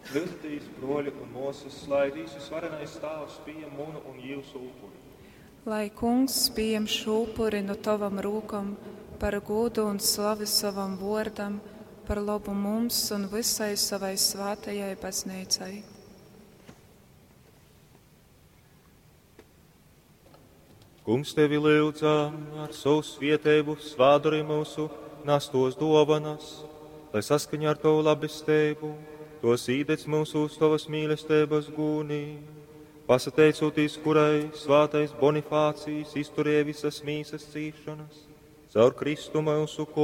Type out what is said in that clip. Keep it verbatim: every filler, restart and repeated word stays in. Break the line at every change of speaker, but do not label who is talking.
Viltīs broļi un mūsas, lai visus varenais stāvs pieņem mūnu un jūsu upuri.
Lai kungs pieņem šo upuri no tavam rūkam, par godu un slavu savam vārdam, par labu mums un visai savai svētajai baznīcai.
Kungs tevi lūdzam ar savu svētību svāduri mūsu nastos dovanas, lai saskaņā ar tavu labestību tos īdec mūsu uz tavas mīlestības gūnī, pasateicoties, kurai svātais Bonifācijs izturēja visas mīsas cīšanas, caur Kristu mūsu kungu.